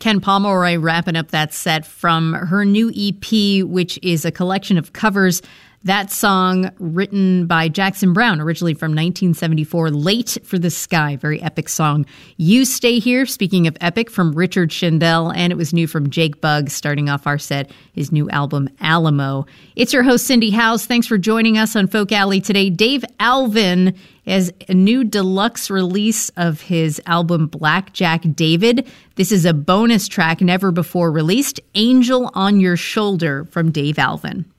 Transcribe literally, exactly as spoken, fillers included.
Ken Pomeroy wrapping up that set from her new E P, which is a collection of covers. That song written by Jackson Browne, originally from nineteen seventy-four, Late for the Sky, very epic song. You Stay Here, speaking of epic, from Richard Shendell, and it was new from Jake Bugg, starting off our set, his new album, Alamo. It's your host, Cindy Howes. Thanks for joining us on Folk Alley today. Dave Alvin has a new deluxe release of his album, Blackjack David. This is a bonus track never before released, Angel on Your Shoulder, from Dave Alvin.